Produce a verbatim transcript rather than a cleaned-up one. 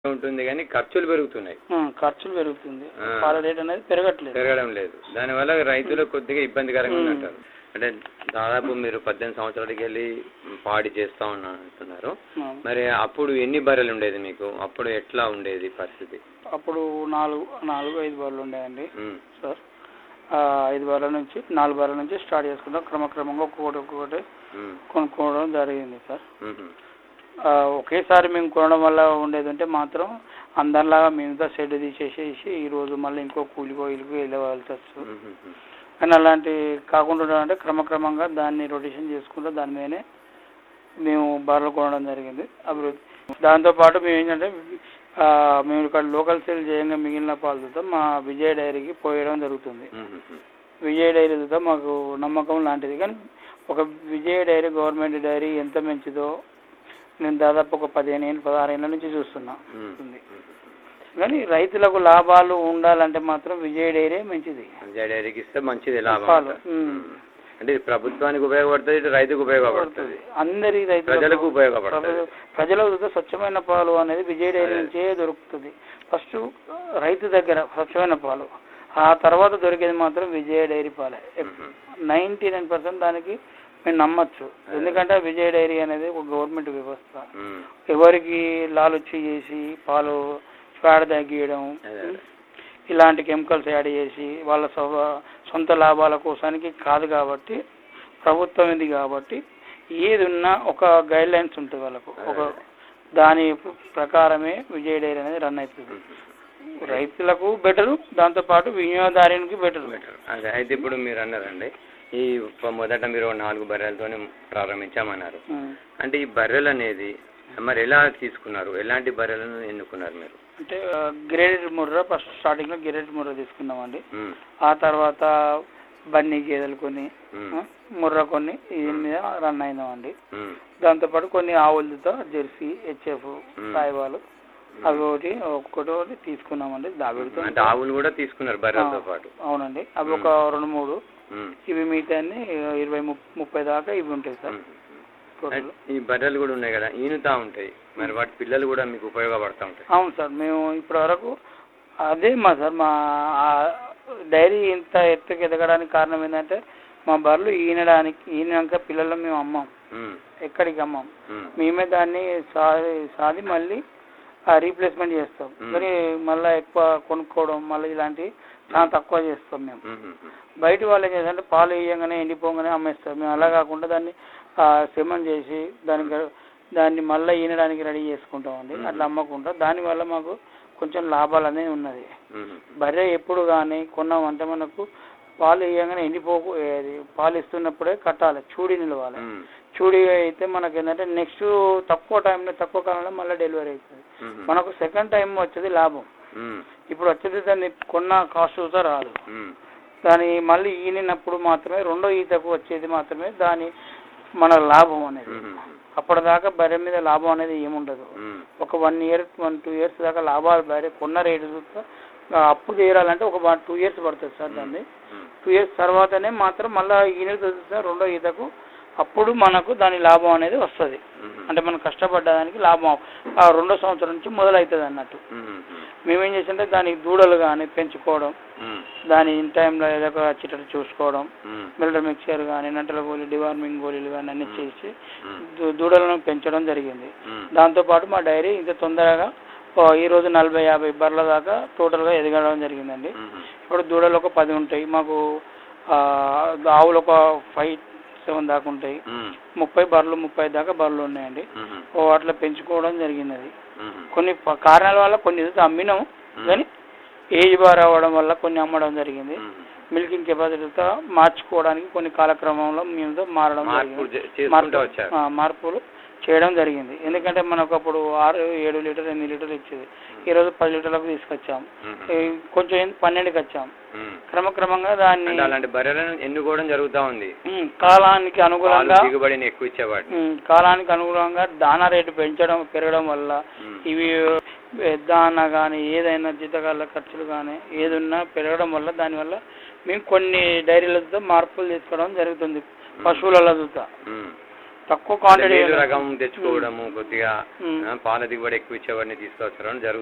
ఉంటుంది కానీ ఖర్చులు పెరుగుతున్నాయి. ఖర్చులు పెరుగుతుంది, పాల రేట్ అనేది పెరగట్లేదు, పెరగడం లేదు. దానివల్ల రైతులకు కొద్దిగా ఇబ్బందికరంగా ఉంది అంటారు. అంటే దాదాపు మీరు పద్దెనిమిది సంవత్సరాలకి వెళ్ళి పాడి చేస్తా ఉన్నా అంటున్నారు. మరి అప్పుడు ఎన్ని బర్రెలు ఉండేది మీకు? అప్పుడు ఎట్లా ఉండేది పరిస్థితి? అప్పుడు నాలుగు నాలుగు ఐదు బర్రెలు ఉండేయండి సార్. ఐదు బర్రెల నుంచి నాలుగు బర్రెల నుంచి స్టార్ట్ చేసుకుంటాం, క్రమక్రమంగా ఒక్కొక్కటి ఒక్కొక్కటి కొనుక్కోవడం జరిగింది సార్. ఒకేసారి మేము కొనడం వల్ల ఉండేది అంటే మాత్రం అందరిలాగా మేముతో షెడ్ తీసేసేసి ఈరోజు మళ్ళీ ఇంకో కూలికో ఇల్లుకో వెళ్ళవలసి వస్తుంది. కానీ అలాంటి కాకుండా అంటే క్రమక్రమంగా దాన్ని రొటేషన్ చేసుకుంటూ దాని మీదనే మేము బర్రెలు కొనడం జరిగింది అభివృద్ధి. దాంతోపాటు మేము ఏంటంటే మేము ఇక్కడ లోకల్ సేల్ చేయంగా మిగిలిన పాలతో మా విజయ డైరీకి పోయడం జరుగుతుంది. విజయ డైరీతో మాకు నమ్మకం లాంటిది. కానీ ఒక విజయ డైరీ గవర్నమెంట్ డైరీ ఎంత మంచిదో నేను దాదాపు ఒక పదిహేను ఏళ్ళు పదహారు ఏళ్ళ నుంచి చూస్తున్నా. కానీ రైతులకు లాభాలు ఉండాలంటే మాత్రం విజయ డైరీ మంచిది. విజయ డైరీకి ఇస్తే మంచిది లాభాలు. అంటే ప్రభుత్వానికి ఉపయోగపడుతుంది, ఇటు రైతుకు ఉపయోగపడుతుంది, అందరి రైతు ప్రజలకు ఉపయోగపడుతుంది. ప్రజలకు స్వచ్ఛమైన పాలు అనేది విజయ డైరీ నుంచే దొరుకుతుంది. ఫస్ట్ రైతు దగ్గర స్వచ్ఛమైన పాలు, ఆ తర్వాత దొరికేది మాత్రం విజయ డైరీ పాలే. నైన్టీ నైన్ పర్సెంట్ దానికి మేము నమ్మచ్చు. ఎందుకంటే విజయ డైరీ అనేది ఒక గవర్నమెంట్ వ్యవస్థ. ఎవరికి లాలుచి చేసి పాలు పేడ తగ్గియడం, ఇలాంటి కెమికల్స్ యాడ్ చేసి వాళ్ళ సొంత లాభాల కోసానికి కాదు. కాబట్టి ప్రభుత్వం ఇది కాబట్టి ఏది ఉన్నా ఒక గైడ్ లైన్స్ ఉంటుంది వాళ్ళకు, ఒక దాని ప్రకారమే విజయ డైరీ అనేది రన్ అవుతుంది. రైతులకు బెటరు, దాంతోపాటు వినియోగదారునికి బెటరు. అదే అయితే ఇప్పుడు మీరు అన్నారండి ఈ మొదట మీరు నాలుగు బర్రెలతోనే ప్రారంభించామన్నారు. అంటే ఈ బర్రెలు అనేది మరి ఎలా తీసుకున్నారు? ఎలాంటి బర్రెలను ఎన్నుకున్నారు మీరు? అంటే గ్రేడెడ్ ముర్రా ఫస్ట్ స్టార్టింగ్ లో గ్రేడెడ్ ముర్రా తీసుకున్నామండి. ఆ తర్వాత బన్నీ గేదెలు కొన్ని, ముర్రా కొన్ని ఇది మీద రన్ అయినామండి. దాంతోపాటు కొన్ని ఆవులతో జెర్సీ, హెచ్ఎఫ్, సాయివాలు అవి ఒకటి ఒక్కొక్కటి ఒకటి తీసుకున్నామండి. దాబెడుతో అంటే ఆవులు కూడా తీసుకున్నారు బర్రెలతో పాటు? అవునండి, అవి ఒక రెండు మూడు. ఇవి మిగతా ఇరవై ముప్పై దాకా ఇవి ఉంటాయి సార్. ఈ బర్రెలు కూడా ఉన్నాయి కదా, ఈనుతా ఉంటాయి, మరి వాటి పిల్లలు కూడా మీకు ఉపయోగపడతా ఉంటాయి? అవును సార్, మేము ఇప్పటి వరకు అదే మా సార్ మా డైరీ ఇంత ఎత్తుకు ఎదగడానికి కారణం ఏంటంటే మా బర్రెలు ఈనడానికి ఈనాక పిల్లలు మేము అమ్మాం, ఎక్కడికి అమ్మాం, మేమే దాన్ని సాది సాది మళ్ళీ రీప్లేస్మెంట్ చేస్తాం. కానీ మళ్ళీ ఎక్కువ కొనుక్కోవడం మళ్ళీ ఇలాంటివి చాలా తక్కువ చేస్తాం మేము. బయట వాళ్ళు ఏం చేస్తారంటే పాలు వేయంగానే ఎండిపోగానే అమ్మేస్తారు. మేము అలా కాకుండా దాన్ని సిమెంట్ చేసి దానికి దాన్ని మళ్ళీ ఈనడానికి రెడీ చేసుకుంటామండి. అట్లా అమ్మకుండా దానివల్ల మాకు కొంచెం లాభాలు అనేది ఉన్నది. బర్రె ఎప్పుడు కానీ కొన్నామంటే మనకు పాలు వేయగానే ఎండిపోకు, పాలు ఇస్తున్నప్పుడే కట్టాలి, చూడి నిలవాలి. చూడి అయితే మనకి ఏంటంటే నెక్స్ట్ తక్కువ టైంలో తక్కువ కాలంలో మళ్ళీ డెలివరీ అవుతుంది. మనకు సెకండ్ టైం వచ్చేది లాభం. ఇప్పుడు వచ్చేది దాన్ని కొన్న కాస్ట్ చూసా రాదు. దాని మళ్ళీ ఈనినప్పుడు మాత్రమే రెండో ఈతకు వచ్చేది మాత్రమే దాని మన లాభం అనేది. అప్పటిదాకా బర్రె మీద లాభం అనేది ఏముండదు. ఒక one year one two years దాకా లాభాలు బర్రె కొన్న రేటు చూస్తా అప్పు తీరాలంటే ఒక వన్ టూ ఇయర్స్ పడుతుంది సార్. దాన్ని టూ ఇయర్స్ తర్వాతనే మాత్రం మళ్ళీ ఈయన చూస్తా రెండో ఈతకు అప్పుడు మనకు దాని లాభం అనేది వస్తుంది. అంటే మనం కష్టపడ్డానికి లాభం ఆ రెండో సంవత్సరం నుంచి మొదలవుతుంది అన్నట్టు. మేమేం చేస్తుంటే దానికి దూడలు కానీ పెంచుకోవడం, దాని ఇన్ టైంలో ఏదో ఒక చిట్టలు చూసుకోవడం, మిల్డర్ మిక్చర్ కానీ నంటల గోళీ డివార్మింగ్ గోళీలు కానీ అన్ని చేసి దూడలను పెంచడం జరిగింది. దాంతోపాటు మా డైరీ ఇంత తొందరగా ఈ రోజు నలభై యాభై బర్రెల దాకా టోటల్గా ఎదగడం జరిగిందండి. ఇప్పుడు దూడలు ఒక పది ఉంటాయి మాకు, ఆవులు ఒక ఫైవ్ సెవెన్ దాకా ఉంటాయి, ముప్పై బర్రెలు ముప్పై దాకా బర్రెలు ఉన్నాయండి. అట్లా పెంచుకోవడం జరిగింది. అది కొన్ని కారణాల వల్ల కొన్ని అమ్మినాం, కానీ ఏజ్ బార్ అవ్వడం వల్ల కొన్ని అమ్మడం జరిగింది. మిల్కింగ్ కెపాసిటీతో మార్చుకోవడానికి కొన్ని కాలక్రమంలో మేము మారడం మార్పులు చేయడం జరిగింది. ఎందుకంటే మనకు అప్పుడు ఆరు ఏడు లీటర్ ఎనిమిది లీటర్లు ఇచ్చేది, ఈరోజు పది లీటర్లకు తీసుకొచ్చాం, కొంచెం పన్నెండుకి వచ్చాం. క్రమక్రమంగా దాన్ని అలాంటి బర్రెలను ఎన్నుకోవడం జరుగుతూ ఉంది. కాలానికి అనుగుణంగా దిగుబడిని ఎక్కువ ఇచ్చేవాడు. కాలానికి అనుగుణంగా దానా రేటు పెంచడం పెరగడం వల్ల ఇవి దానా కానీ ఏదైనా జీతకాల ఖర్చులు కానీ ఏదున్నా పెరగడం వల్ల దానివల్ల మేము కొన్ని డైరీలతో మార్పులు తీసుకోవడం జరుగుతుంది పశువుల చూత. తక్కువ క్వాంటిటీ మేలు రకం తెచ్చుకోవడము కొద్దిగా ఆ, పాల దిగుబడి ఎక్కువ ఇచ్చేవాడిని తీసుకొచ్చడం జరుగుతుంది.